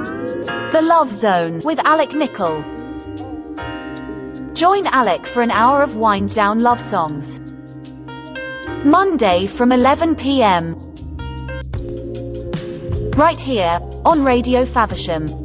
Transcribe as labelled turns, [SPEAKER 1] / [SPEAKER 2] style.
[SPEAKER 1] The Love Zone with Alec Nichol. Join Alec for an hour of wind-down love songs. Monday from 11 p.m. Right here on Radio Faversham.